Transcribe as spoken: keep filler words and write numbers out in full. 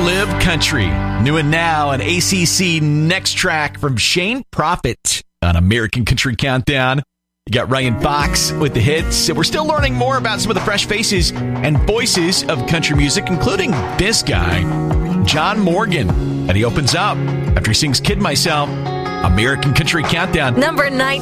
Long Live Country. New and now, an A C C next track from Shane Prophet on American Country Countdown. You got Ryan Fox with the hits. We're still learning more about some of the fresh faces and voices of country music, including this guy, John Morgan. And he opens up after he sings Kid Myself. American Country Countdown. Number nine.